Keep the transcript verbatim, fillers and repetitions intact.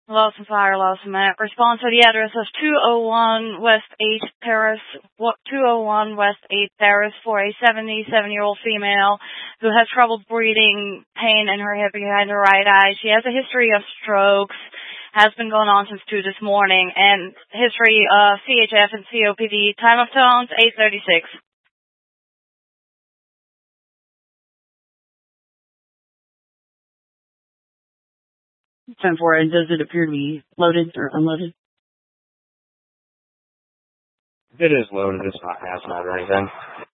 Loss and fire, loss and map. Response to the address of two oh one West eighth Terrace, two oh one West eighth Terrace for a seventy-seven-year-old female who has trouble breathing, pain in her hip behind her right eye. She has a history of strokes, has been going on since two this morning, and history of C H F and C O P D. Time of tones, eight thirty-six. ten four, and does it appear to be loaded or unloaded? It is loaded. It's not hazmat or anything.